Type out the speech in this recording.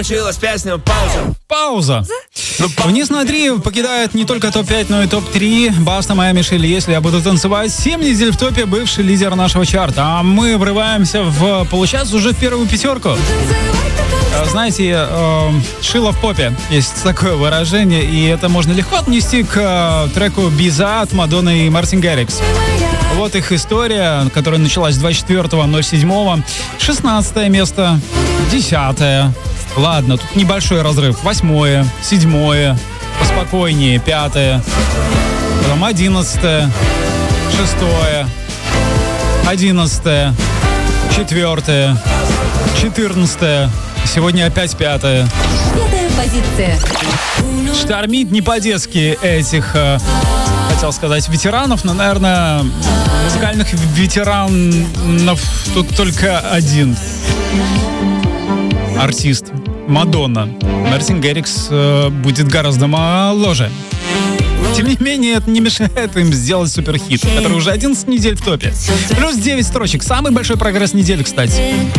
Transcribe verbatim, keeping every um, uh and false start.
Началась песня «Пауза». Пауза. Вниз на три покидает не только топ пять, но и топ три. Баста, моя Мишель, если я буду танцевать. Семь недель в топе, бывший лидер нашего чарта. А мы врываемся в, получается, уже в первую пятерку. Знаете, э, шило в попе. Есть такое выражение, и это можно легко отнести к э, треку «Биза» от Мадонны и Мартин Гаррикс. Вот их история, которая началась двадцать четвёртого ноль седьмого. шестнадцатое место, десятое. Ладно, тут небольшой разрыв. Восьмое, седьмое, поспокойнее, пятое, потом одиннадцатое, шестое, одиннадцатое, четвертое, четырнадцатое. Сегодня опять пятое. Пятая позиция. Штормит не по-детски этих, э, хотел сказать, ветеранов, но, наверное, музыкальных ветеранов тут только один артист. Мадонна. Мартин Гаррикс э, будет гораздо моложе. Тем не менее, это не мешает им сделать суперхит, который уже одиннадцать недель в топе. Плюс девять строчек. Самый большой прогресс недели, кстати.